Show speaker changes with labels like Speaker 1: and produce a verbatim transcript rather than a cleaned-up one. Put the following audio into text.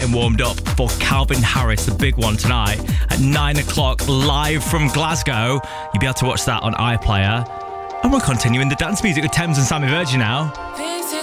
Speaker 1: getting warmed up for Calvin Harris, the big one tonight at nine o'clock live from Glasgow. You'll be able to watch that on iPlayer. And we're continuing the dance music with Thames and Sammy Virgin now.